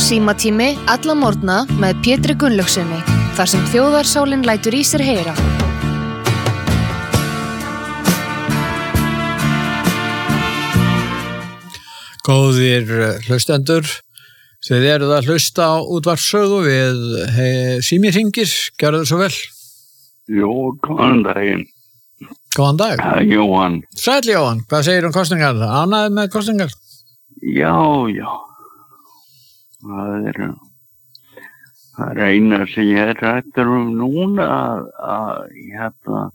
Símatími alla morgna með Pétri Gunnlaugsinni, þar sem þjóðarsálin lætur í sér heyra. Góðir hlustendur, þið eruð að hlusta á útvarpssögu við Sími hringir, gjörðu svo vel. Jú, góðan daginn. Góðan dag. Jóhann. Sæll Jóhann, hvað segir kosningar? Ánægður með kosningar? Já. Það er eina sem ég er rættur núna að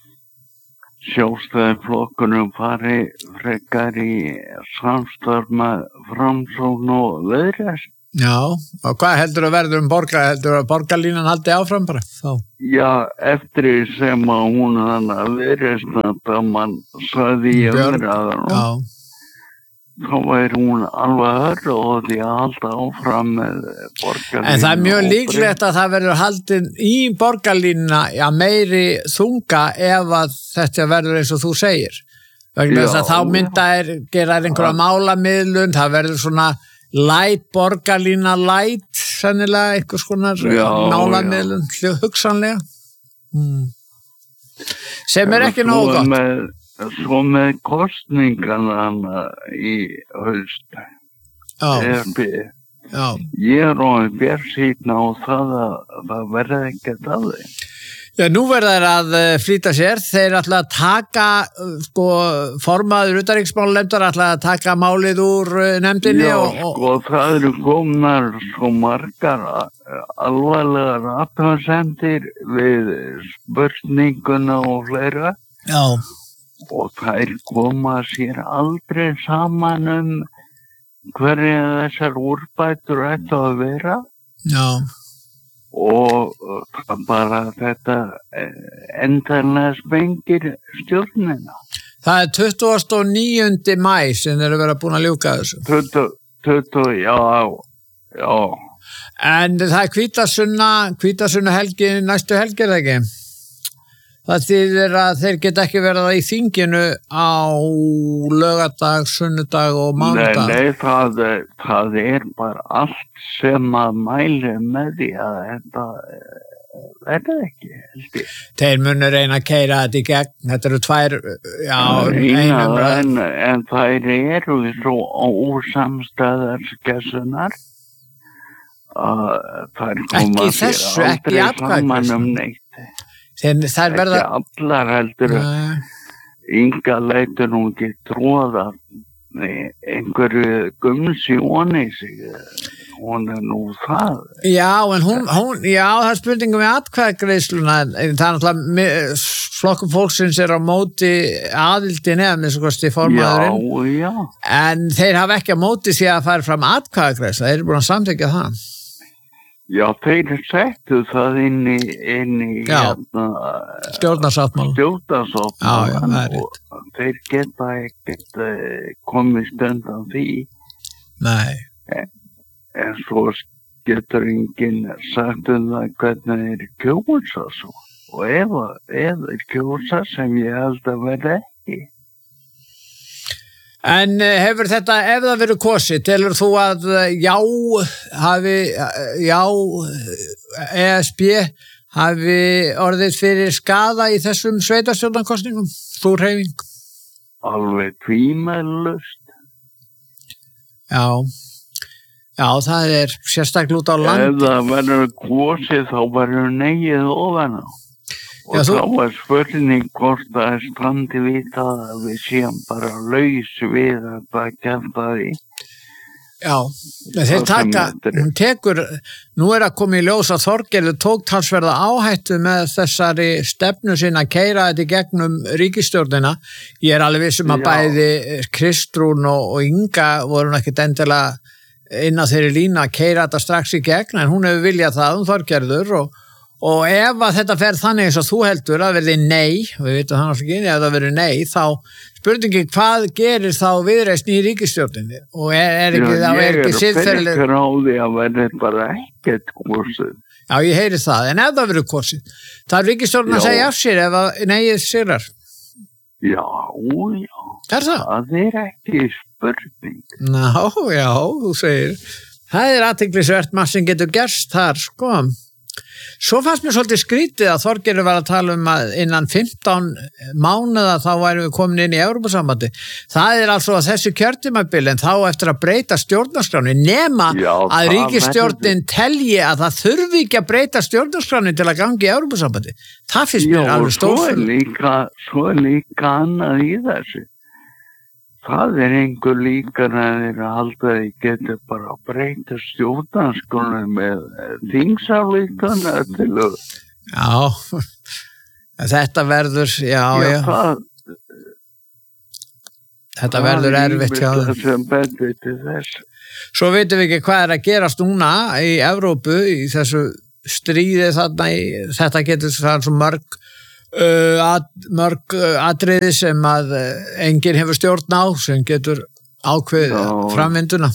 Sjálfstæðisflokkurinn fari frekar í samstarf með Framsókn og Viðreisn. Já, og hvað heldur að verður heldur að borgarlínan haldi áfram bara? Þá. Já, eftir sem að hún Viðreisn að mann sagði í umræðunum, þá væri hún alveg hörð og því að halda áfram með borgarlínu. En það er mjög líklegt að það verður haldin í borgarlínuna meiri þunga ef að þetta verður eins og þú segir. Vegna þess að þá gera einhverja málamiðlun, það verður svona borgarlína sennilega einhvers konar málamiðlun, hugsanlega. Sem er ekki nógu gott. Svo með kostningarna í haust, ég er orðinn bjartsýnn á það að það verði ekkert af þeim. Já, nú verða þeir að flýta sér, þeir ætla að taka, formaður utanríkismálanefndar ætla að taka málið úr nefndinni. Já, það eru komnar svo margar alvarlegar athugasemdir við spurninguna og fleira. Já. Og þær koma sér aldrei saman hverja þessar úrbætur ættu að vera. Já. Og bara þetta endanlega spengir stjórnina. Það er 29. maí sem þeir eru verið búin að ljúka þessu. 20, já. En það er hvítasunna helgi, næstu helgi er það ekki? Það þýðir að þeir geta ekki verið í þinginu á laugardag, sunnudag og mánudag. Nei, það er bara allt sem að mæli með því að þetta verður ekki, held ég. Þeir munu reyna að keyra þetta í gegn, þetta eru tvær, en þær eru svo ósamstæðar skessunar að þær koma sér aldrei saman neitt. Það verða ekki allar heldur Inga lætur hún ekki tróða einhverju gumsjóni í sig, hún er nú það. Já, en hún það er spurningum við atkvæðagreiðsluna, það er náttúrulega flokkur fólksins er á móti aðildin eða með svo kosti formaðurinn. Já. En þeir hafa ekki á móti því að fara fram atkvæðagreiðsla, þeir eru búin að samþykkja það. Já, þeir settu það inn í stjórnarsáttmálann og þeir geta ekkert komist undan því. Nei. En svo getur enginn sagt það hvernig þeir kjósa svo. Og ef þeir kjósa sem ég held að verða ekki. En hefur þetta, ef það verið kosið, telur þú að ESB hafi orðið fyrir skaða í þessum sveitarstjórnarkosningum, þú hreyfing? Alveg tvímælust. Já, það er sérstaklega út á land. Ef það verður kosið, þá verður negið ofan á. Og þá er spurning hvort það er strandi við það að við séum bara laus við að það kemta því. Já, þeir hún tekur, nú er að koma í ljós að Þorgerður tók talsverða áhættu með þessari stefnu sinna að keyra þetta í gegnum ríkisstjórnina. Ég er alveg viss að bæði Kristrún og Inga voru ekkert endilega inn á þeirri línu að keyra þetta strax í gegn, en hún hefur viljað það Þorgerður og ef að þetta fer þannig eins og þú heldur að verði nei, við veitum það náttúrulega ekki, ef það verður nei, þá spurningi hvað gerir þá Viðreisn í ríkisstjórninni og er ekki siðferðileg. Ég er á því að verði bara ekkert kosið. Já, ég heyri það, en ef það verður kosið, það er ríkisstjórnin að segja af sér ef að neið sigrar. Já. Er það? Það er ekki spurning. Já, þú segir. Það athyglisvert margt sem getur gerst þar, sko. Svo fannst mér svolítið skrítið að Þorgerður var að tala að innan 15 mánuða þá værum við komin inn í Evrópusambandi. Það altså að þessu kjörtímabili en þá eftir að breyta stjórnarskráni nema að ríkisstjórnin telji að það þurfi ekki að breyta stjórnarskráni til að gangi í Evrópusambandi. Það finnst mér alveg stórfurðulegt. Svo líka annað í þessu. Það engu líkar að þeirra halda því getur bara að breyta stjórnarskránni með þingsályktana til að... Já, þetta verður, já. Þetta verður erfitt hjá þeim. Sem betur til þess. Svo veitum við ekki hvað að gerast núna í Evrópu, í þessu stríði þarna, þetta getur það svo mörg atriði sem að enginn hefur stjórn á sem getur ákveðið framvinduna.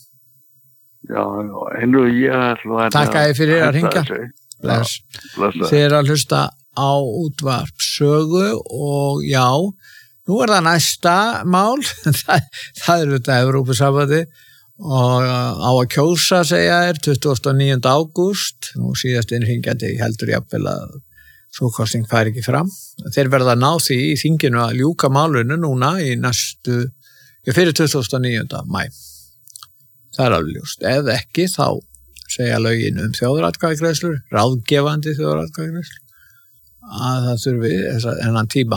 Já, en nú ég ætla að... Takk að þið fyrir að hringja. Bless. Þið að hlusta á útvarpssögu og já, nú það næsta mál, það þetta Evrópusambandi og á að kjósa segja 29. ágúst, nú síðast innhringjandi heldur jafnvel að svo kosting fær ekki fram. Þeir verða að ná því í þinginu að ljúka málinu núna í fyrir 29. mæ. Það alveg ljóst. Ef ekki þá segja lögin þjóðaratkvæðagreiðslur, ráðgefandi þjóðaratkvæðagreiðslur, að það þurfi þennan tíma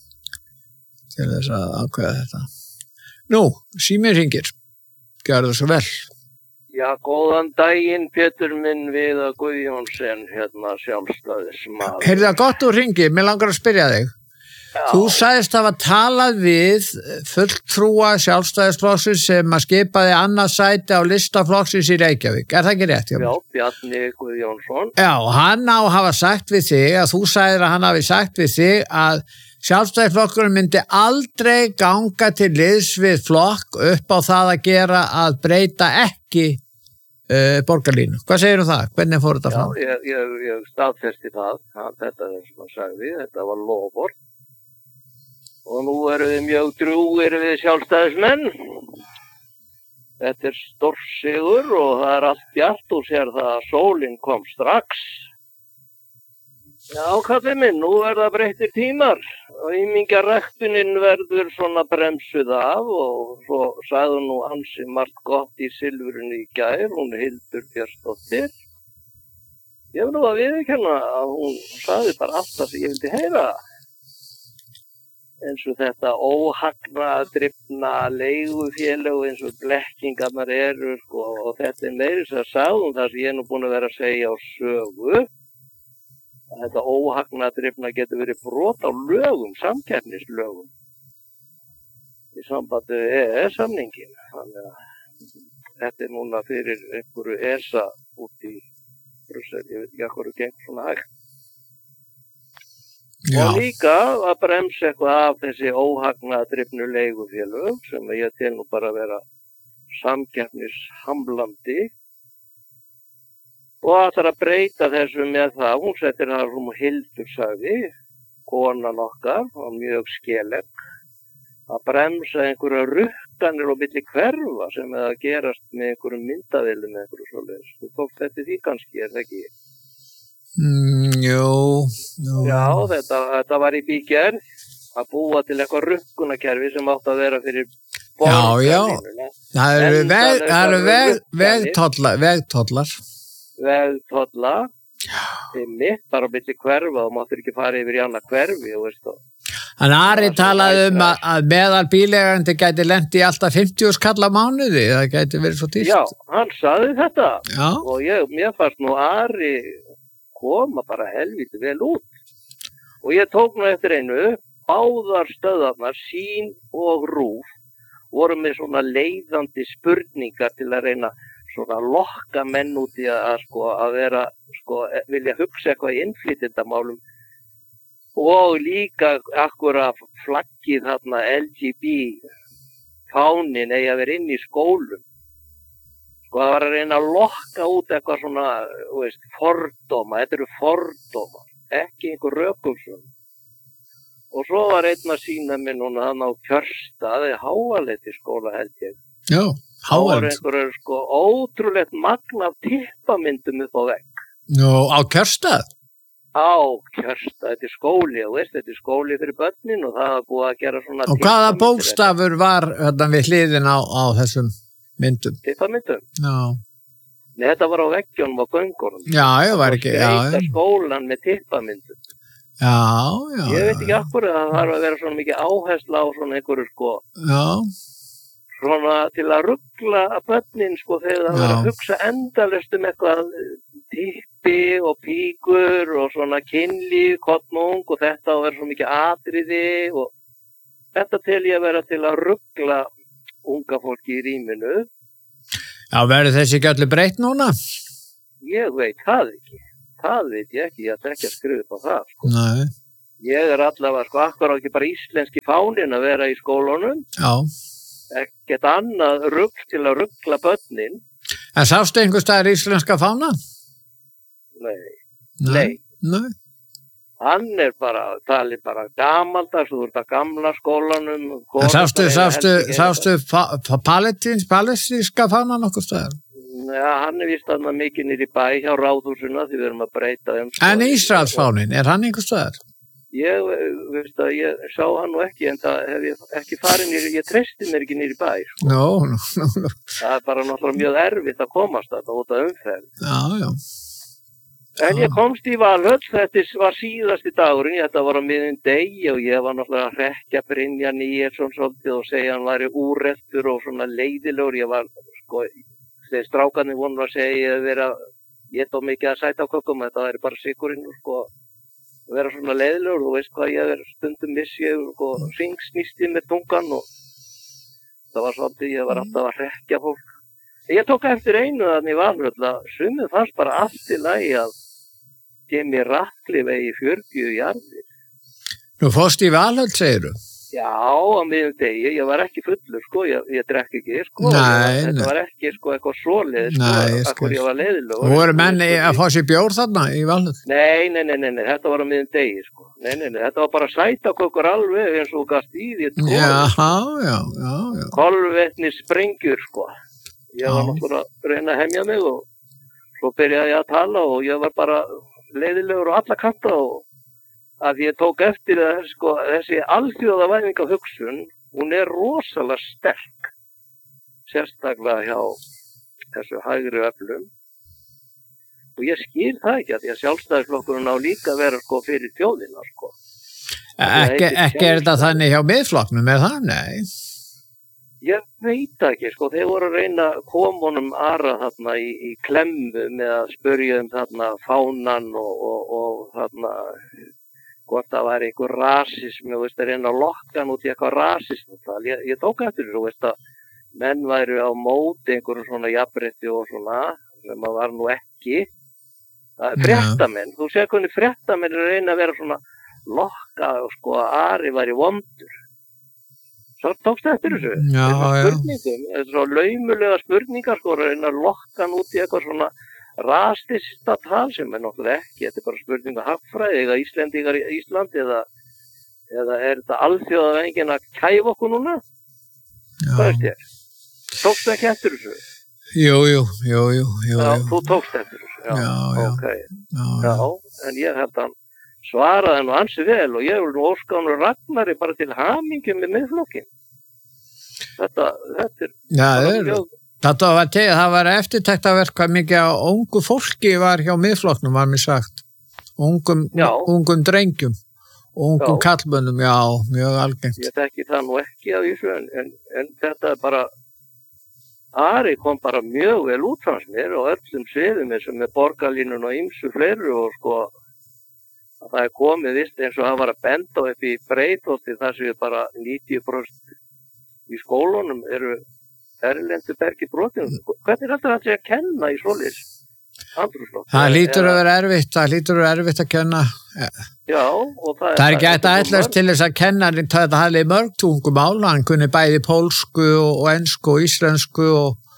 til þess að ákveða þetta. Nú, síminn hringir. Gjörðu svo vel. Já, góðan daginn, Pétur minn Viðar Guðjónsson, sjálfstæðismaður. Heyrðu það gott úr hringi, mér langar að spyrja þig. Já. Þú sagðist hafa talað við fulltrúa sjálfstæðisflokksins sem að skipaði annað sæti á lista flokksins í Reykjavík. Það ekki rétt? Já, Bjarni Guðjónsson. Já, hann á að hafa sagt við þig, að þú sagðir að hann hafi sagt við þig að Sjálfstæðisflokkurinn myndi aldrei ganga til liðs við flokk upp á það að gera að breyta ekki borgarlínu. Hvað segir það? Hvernig fór þetta fram? Já, ég staðfesti það. Þetta sem hann sagði, þetta var loforð. Og nú erum við mjög drjúgir við sjálfstæðismenn. Þetta stórsigur og það allt bjart og sér það að sólin kom strax. Já, kallið minn, nú það breyttir tímar og ímingjaræktunin verður svona bremsuð af og svo sagði hún nú ansi margt gott í Silfrinu í gær, hún Hildur Björnsdóttir. Ég nú að viðurkenna að hún sagði bara allt það sem ég vildi heyra. Eins og þetta óhagnaðdrifna leigufélög eins og blekkingarnar eru og þetta meiri sem sagði hún það sem ég nú búin að vera að segja á sögu. Þetta óhagnaðdrifna getur verið brot á lögum, samkeppnislögum í sambandi við EES-samningin. Þannig að þetta núna fyrir einhverju ESA út í Brussel, ég veit ekki að hverju gengur svona hægt. Já. Og líka að bremsa eitthvað af þessi óhagnaðdrifnu leigufélög sem ég tel nú bara að vera samkeppnishamlandi. Og það að breyta þessu með það, hún settir það hún Hildur sagði, konan okkar, og mjög skelegg, að bremsa einhverja rukkanir og milli hverfa sem að gerast með einhverjum myndavillum eða einhverju svoleiðis. Þú tókst þetta því kannski, það ekki? Jú. Já, þetta var í bígerð að búa til eitthvað rukkunarkerfi sem átt að vera fyrir borgarlínuna. Það eru vegtollar. Vegtolla mitt bara milli hverfa og máttur ekki fara yfir í annað hverfi Þannig að Ari talaði að meðal bíleigandi gæti lent í alltaf 50 skall á mánuði, það gæti verið svo dýrt. Já, hann sagði þetta. Já. Og mér fannst nú Ari koma bara helviti vel út og ég tók nú eftir einu báðar stöðarnar, Sýn og RÚV voru með svona leiðandi spurningar til að reyna svona lokka menn út í að vera, vilja hugsa eitthvað í innflytjendamálum og líka akkúrat flaggið þarna LGB fánin eigi að vera inn í skólum. Það var að reyna að lokka út eitthvað svona, fordóma, þetta eru fordóma, ekki einhver rökumsum. Og svo var einn að sýna mér núna þannig á Kjörstaði, Háaleiti skóla held ég. Já, það voru einhverjur sko ótrúlegt magn af tippamyndum upp á vegg. Nú, á Kjörstað? Á Kjörstað, þetta skóli, og veist, þetta skóli fyrir börnin og það var búið að gera svona tippamyndir. Og hvaða bókstafur var þetta við hliðin á þessum myndum? Tippamyndum? Já. Nei, þetta var á veggjónum á göngunum. Já, ég var ekki, já. Skreita skólan með tippamyndum. Já. Ég veit ekki af hverju það þarf að vera svona mikið áhersla á svona einhverju sko. Já. Svona til að ruggla börnin sko þegar það var að hugsa endalaust eitthvað tippi og píkur og svona kynlíf, kottmung og þetta og vera svo mikið atriði og þetta tel ég að vera til að ruggla unga fólki í rýminu. Já, verður þessi ekki allir breytt núna? Ég veit það ekki. Það veit ég ekki, ég ætla ekki að skrifa upp á það. Sko. Nei. Ég allavega, sko, akkur á ekki bara íslenski fáninn að vera í skólunum. Já. Ekkert annað rugl til að ruggla börnin. En sástu einhvers staðar íslenska fána? Nei. Hann bara, talið bara gamaldags, þú ert að gamla skólanum. En sástu palestinska fána nokkur staðar? Já, hann víst þarna mikið niður í bæ hjá ráðhúsuna því við erum að breyta þeim. En Ísraelsfáninn, hann einhvers staðar? Ég veist að ég sá hann nú ekki en það hef ég ekki farið niður, ég treysti mér ekki niður í bæ. Sko. No. Það bara náttúrulega mjög erfitt að komast þetta út af umferð. Já. En ég komst í Valhöll, þetta var síðasti dagurinn, þetta var á miðjum degi og ég var náttúrulega að hrekkja Brynjar Níelsson svolítið og segja hann væri úreltur og svona leiðilegur, ég var sko, þegar strákarnir vonur að segja ég tók mikið að sæta á kökkum, þetta væri bara sigurinn sko. Vera svona leiðilegur, þú veist hvað ég stundum vissi ég og ringsnýsti með tungan og það var svolítið, ég var alltaf að hrekkja fólk. Ég tók eftir einu þannig í Valhöll að sumið fannst bara allt í lagi að gemi Ratcliffe í 40 jarðir. Nú fórst í Valhöll, segirðu? Já, á miðjum degi, ég var ekki fullur sko, ég drekk ekki sko, þetta var ekki sko eitthvað svoleið sko, akkur ég var leiðilegur. Og voru menni að fá sér bjór þarna í Valhöll? Nei, þetta var á miðjum degi sko, þetta var bara sætakökur alveg eins og gast í því sko. Já. Kolvetni sprengjur sko, ég var náttúrulega að reyna að hemja mig og svo byrjaði ég að tala og ég var bara leiðilegur á alla kanta og að ég tók eftir að sko, þessi alþjóðavæðing af hugsun, hún rosalega sterk, sérstaklega hjá þessu hægri öflum. Og ég skil það ekki að því að sjálfstæðisflokkurinn á líka að vera sko fyrir þjóðina sko. Ekki þetta þannig hjá miðflokknum, það? Nei. Ég veit ekki, sko, þeir voru að reyna komunum Ara þarna í klemmu með að spyrja þarna fánan og þarna hvort það var einhver rasismi og veist að reyna að lokka hann út í eitthvað rasismi. Ég tók eftir þessu, veist að menn væri á móti einhverjum svona jafnrétti og svona, sem maður var nú ekki. Fréttamenn, þú sér hvernig fréttamenn reyna að vera svona lokka og sko að Ari væri vondur. Svo tókst eftir þessu. Spurningum, svo laumulega spurningar sko að reyna að lokka hann út í eitthvað svona rastista tal sem náttúrulega ekki, þetta bara spurning hagfræði, eða Íslendingar í Íslandi eða þetta alþjóðavæðingin að kæfa okkur núna? Hvað veist ég? Tókstu ekki eftir þessu? Jú. Já, þú tókst eftir þessu. Já. Okay. Já, en ég held að hann svaraði nú ansi vel og ég vil nú óska hann Ragnari bara til hamingju með miðflokkin. Þetta Þetta var til, það var eftirtektaverk hvað mikið á ungu fólki var hjá miðflokknum, var mér sagt. Ungum drengjum, ungum kallmönnum, já, mjög algengt. Ég þekki það nú ekki af þessu, en þetta bara, Ari kom bara mjög vel út frá mér og öllum sviðum eins og með borgarlínun og ýmsu fleiru og sko, að það komið vist eins og það var að benda upp í Breiðholti þar sem bara 90% í skólunum eru erlendu bergi brotinu. Hvernig er þetta að kenna í svoleiðis andrúmsloft? Það lítur að vera erfitt að kenna. Já, og það er ekki ætlast til þess að kennarinn þetta hafði mörg tungumál, hann kunni bæði pólsku og ensku og íslensku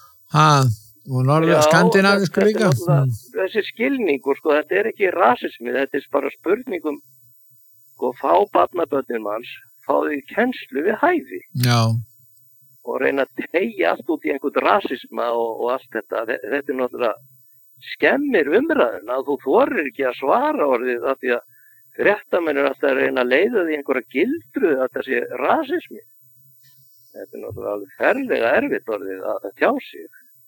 og norður skandinavísku líka. Þessi skilningur, sko, þetta er ekki rasismi, þetta er bara spurningum sko, fá barnabörnin manns, fá því kennslu við hæfi. Já. og reyna að teygja allt út í einhvern rasisma og allt þetta. Þetta náttúrulega skemmir umræðuna að þú þorir ekki að svara orðið af því að fréttamenn alltaf að reyna að leiða því einhverja gildru að það sé rasismi. Þetta náttúrulega ferlega erfitt orðið að tjá sig.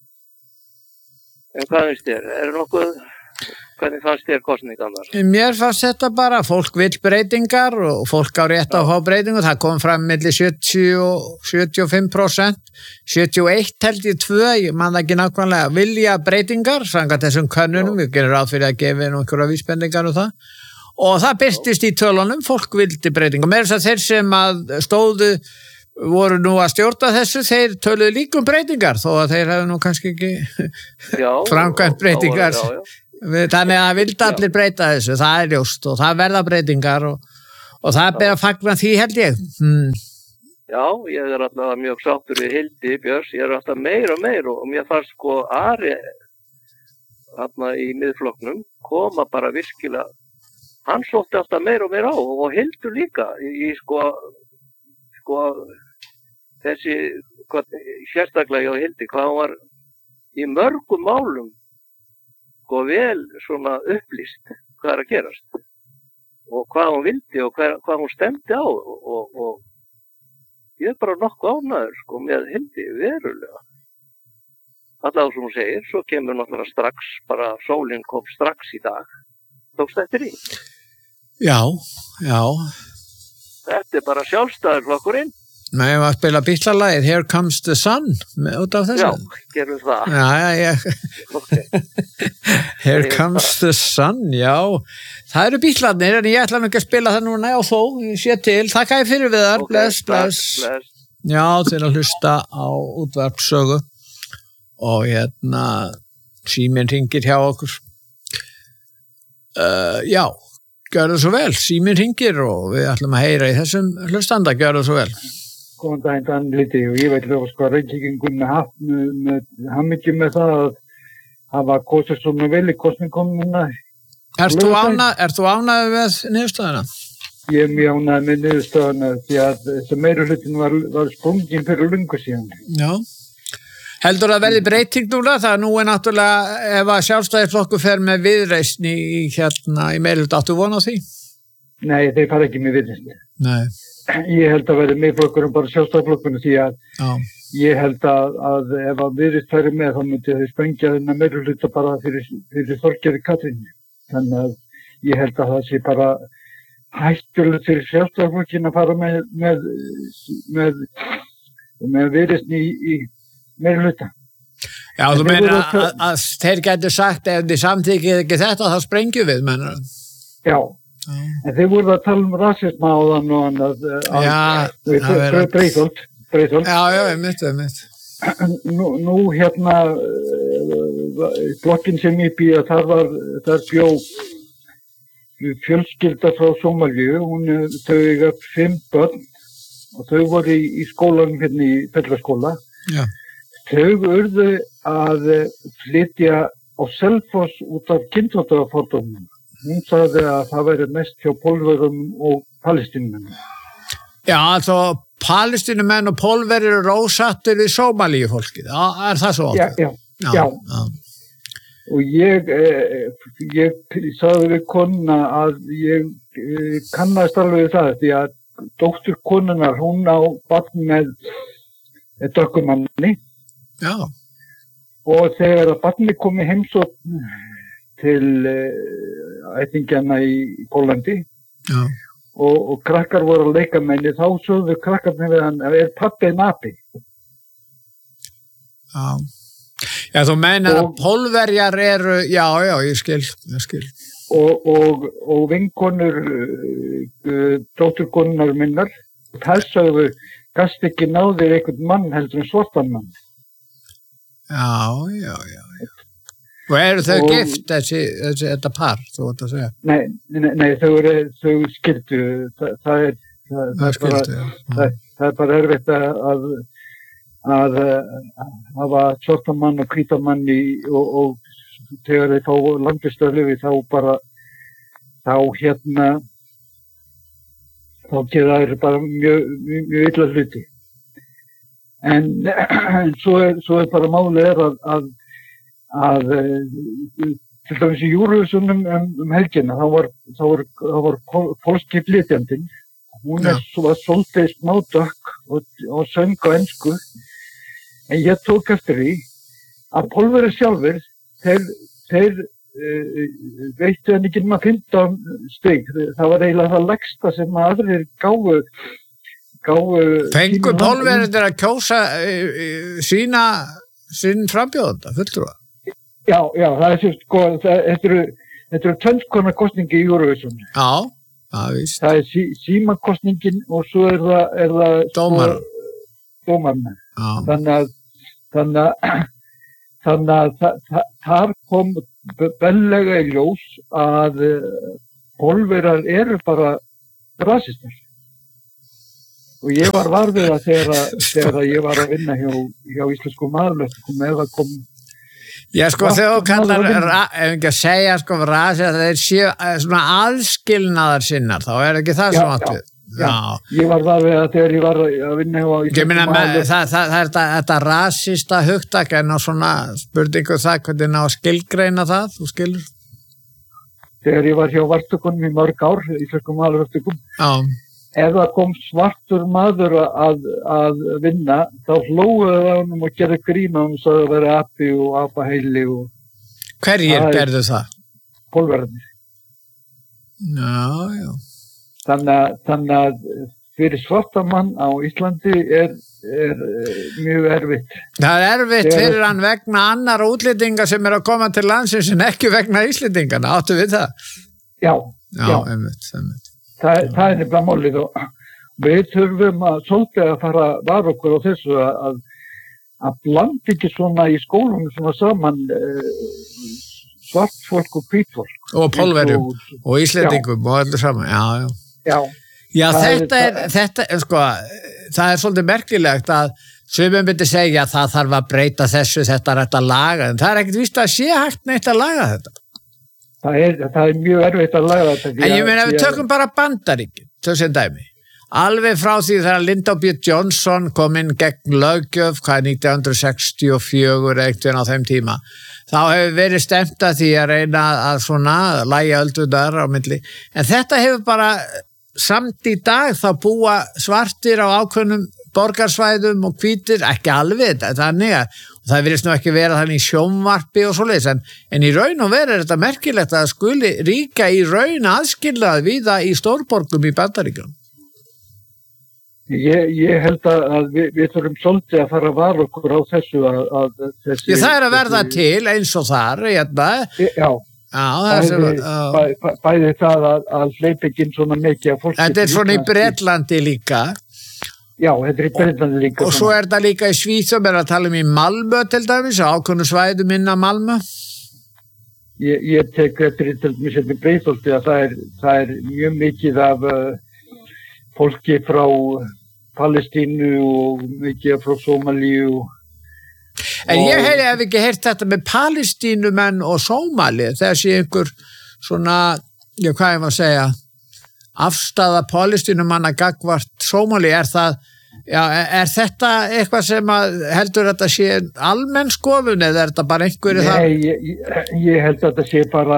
En hvað finnst þér? Hvernig fannst þér kosningarnar? Mér fannst þetta bara, fólk vill breytingar og fólk á rétt að fá breytingu. Það kom fram milli 70 og 75%, 71 held ég 2, ég man ekki nákvæmlega, vilja breytingar, samkvæmt þessum könnunum, við gerum ráð fyrir að gefa einhverja vísbendingar og það. Og það birtist í tölunum, fólk vildi breytingar. Meira þess að þeir sem að stóðu voru nú að stjórna þessu, þeir töluðu líka breytingar, þó að þeir hefðu nú kannski ekki framkvæmt breytingar. Þannig að vildi allir breyta þessu, það ljóst og það verða breytingar og það ber að fagna því held ég. Já, ég alltaf mjög sáttur við Hildi Björns, ég alltaf meir og mér fannst Ari þarna í miðflokknum koma bara virkilega, hann sótti alltaf meir og á og Hildur líka í þessi, sérstaklega hjá Hildi, hvað hann var í mörgum málum vel svona upplýst hvað að gerast og hvað hún vildi og hvað hún stemdi á og ég bara nokkuð ánægður með Hildi verulega. Allavega sem hún segir, svo kemur náttúrulega strax, bara sólin kom strax í dag. Tókst eftir í? Já. Þetta bara sjálfstæðarflokkurinn. Nei, ég var að spila Bítlalagið Here Comes the Sun út af þessu. Já, gerum það. Já. Okay. Here Comes the Sun, já. Það eru Bítlarnir, en ég ætla ekki að spila það núna og þó, ég sé til. Þakka ég fyrir við þar, bless. Já, til að hlusta á útvarpssögu og síminn hringir hjá okkur. Já, gjörðu svo vel, síminn hringir og við ætlum að heyra í þessum hlustanda, gjörðu svo vel. Góðan daginn, Danliti, og ég veit Reykjavíkingunni haft með hamingju með það að hafa kosið svona vel í kosningum núna. Ert þú ánægður með niðurstöðuna? Ég er mjög ánægður með niðurstöðuna því að þessi meirihlutin var sprungin fyrir löngu síðan. Já. Heldur það verði breyting núna? Það nú er náttúrulega, ef að Sjálfstæðisflokkur fer með viðreisn í meirihluta, áttu von á því? Nei, þeir fara ekki með viðreisn. Nei. Ég held að verði miðflokkurinn bara Sjálfstæðisflokkurinn því að ég held að ef að viðreisn færi með þá myndi þau sprengja þennan meirihluta bara fyrir Þorgerði Katrínu. Þannig að ég held að það sé bara hættulegt fyrir Sjálfstæðisflokkinn að fara með viðreisn í meirihluta. Já, þú meina að þeir getur sagt ef þið samþykkið ekki þetta þá sprengjum við, menur það? Já. En þeir voru að tala rasisma á þann og annað Breiðholt. Já, einmitt. Nú blokkin sem ég býja, þar bjó fjölskylda frá Sómalíu, þau eiga 5 börn og þau voru í skólanum í Fellaskóla. Já. Þau urðu að flytja á Selfoss út af kynþáttafordómum. Hún sagði að það væri mest hjá Pólverjum og Palestínumenn. Já, altså Palestínumenn og Pólverjur eru ósattir við Sómalíu fólkið. Er það svo? Já. Og ég sagði við konuna að ég kannast alveg það því að dóttur konunnar, hún á barn með dökkumanni. Já. Og þegar að barni kom í heimsókn til ættingjana í Pólandi og krakkar voru að leika með henni, þá sögðu krakkarnir við hann að pabbi api. Já, þú meinar að Pólverjar eru, já, ég skil. Og vinkonur dótturkonunnar minnar, það sögðu gast ekki náðir einhvern mann heldur en svartan mann. Já. Og eru þau gift, þetta par, þú vart að segja? Nei, þau skildu. Það er bara erfitt að hafa svartan mann og hvítan mann og þegar þeir fá landvistarleyfi þá gera þeir bara mjög illa hluti. En svo bara málið að til dæmis í Eurovision helgina, þá var polski flytjandinn, hún var svolítið smádökk og söng á ensku, en ég tók eftir því að Pólverjar sjálfur, þeir veittu henni ekki nema 15 stig, það var eiginlega það lægsta sem aðrir gáfu Fengu Pólverjar að kjósa sín frambjóðanda, fulltrúa? Já, það sko, þetta eru tvennskonar kosningi í Eurovision. Já, víst. Það símakosningin og svo er það dómarna. Þannig að þar kom bellega í ljós að Pólverjar eru bara rasistar. Og ég var varfið að þegar ég var að vinna hjá íslensku maðurlöfum eða kom. Já, sko, þegar þú kallar, ef ekki að segja, sko, rasi að þeir séu svona aðskilnaðar sinnar, þá er ekki það sem átt við. Já, ég var varfið að þegar ég var að vinna hjá íslensku maðurlöfum. Það er þetta rasista hugtak en á svona spurningu það, hvernig ná að skilgreina það, þú skilur? Þegar ég var hjá vartökunum í mörg ár, íslensku maðurlöfum. Já. Ef það kom svartur maður að vinna, þá hlóðu það honum og gerði grín og sagði að vera api og apaheili og... Hverjir gerðu það? Pólverjarnir. Já. Þannig að fyrir svarta mann á Íslandi er mjög erfitt. Það er erfitt fyrir hann vegna annar útlendinga sem að koma til landsins en ekki vegna Íslendingana. Áttu við það? Já. Einmitt. Það er nefnilega málið og við þurfum að svolítið að fara að vara okkur á þessu að blanda ekki svona í skólunum svona saman svart fólk og hvít fólk. Og Pólverjum og Íslendingum og öllu saman, Já, þetta er sko, það er svolítið merkilegt að sumum myndi segja að það þarf að breyta þessu, þetta er hægt að laga, en það er ekkert víst að sé hægt neitt að laga þetta. Það er mjög erfitt að laga þetta. En ég meina við tökum bara Bandaríkin, sem dæmi. Alveg frá því þegar Lyndon B. Johnson kom inn gegn löggjöf, 1964 eitthvað á þeim tíma, þá hefur verið stemt að því að reyna að svona lægja öldurnar á milli. En þetta hefur bara samt í dag þá búa svartir á ákveðnum borgarsvæðum og hvítir, ekki alveg þannig að það virðist nú ekki vera þannig í sjónvarpi og svoleiðis, en í raun og veru er þetta merkilegt að skuli ríka í raun aðskilnað víða í stórborgum í Bandaríkjunum. Ég held að við þurfum svolítið að fara að vara okkur á þessu að þessi... Það er að verða til eins og þar, bæði það að hleypa ekki svona mikið af fólki. Þetta er svona í Bretlandi líka. Já, þetta er í Bretlandi líka. Og svo er það líka í Svíþjóð, er að tala í Malmö til dæmis, ákveðnu svæðum innan Malmö. Ég tek eftir til dæmis í Breiðholti að það er mjög mikið af fólki frá Palestínu og mikið frá Sómalíu. En ég hef ekki heyrt þetta með Palestínumenn og Sómali, þegar sé einhver svona, hvað ég má segja, afstaða Palestínumanna gagnvart Sómali, er þetta eitthvað sem heldur þetta sé almenn skoðun eða er þetta bara einhverju það? Nei, ég held að þetta sé bara,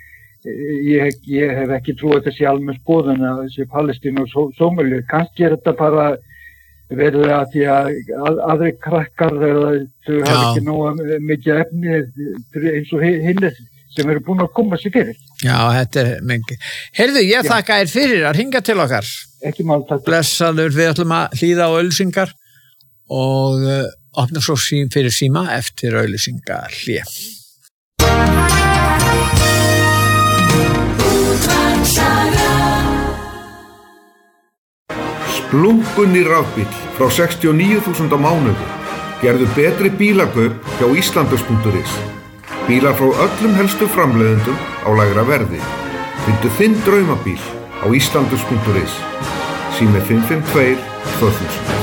ég hef ekki trúið að þetta sé almenn skoðun að þessi Palestínu og Sómali, kannski er þetta bara verið að því að aðri krakkar þau hafa ekki nóga mikið efni eins og hinnir sem eru búin að koma sér fyrir. Já, þetta er mikið. Heyrðu, ég þakka þér fyrir að hringja til okkar. Ekki mál, takk. Blessaður, við ætlum að hlýða á auglýsingar og opna svo fyrir síma eftir auglýsingar hlé. Splunkunni rafbíll frá 69.000 á mánuði. Gerðu betri bílakaup hjá Íslandus.is. Bílar frá öllum helstu framleiðendum á lægra verði. Fyndu þinn draumabíl á Íslandus.is. Sími 552 2000.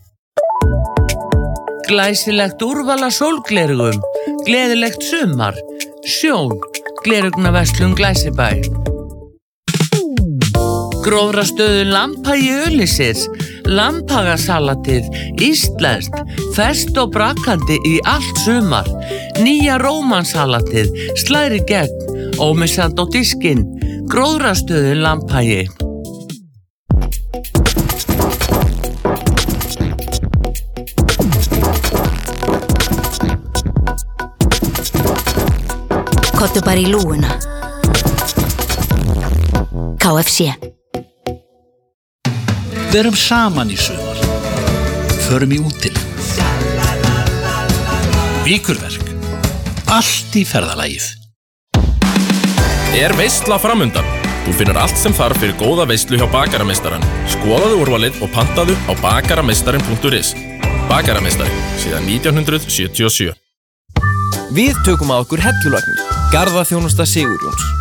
Glæsilegt úrvala sólglerugum, gleðilegt sumar, Sjón, glerugnaverslun Glæsibæ. Gróðrastöðu Lambhagi Öllisis, Lambhagasalatið, íslenskt, ferskt og brakandi í allt sumar. Nýja rómansalatið, slær í gegn, ómissandi á diskinn. Gróðrastöðu Lambhagi. Kottu bara í lúuna. KFC. Verum saman í sumar. Förum í útilegu. Vikurverk. Allt í ferðalagið. Veisla framundan. Þú finnur allt sem þarf fyrir góða veislu hjá Bakarameistarann. Skoðaðu úrvalið og pantaðu á bakarameistarin.is. Bakarameistari, síðan 1977. Við tökum að okkur hellulagnir. Garðaþjónusta Sigurjóns.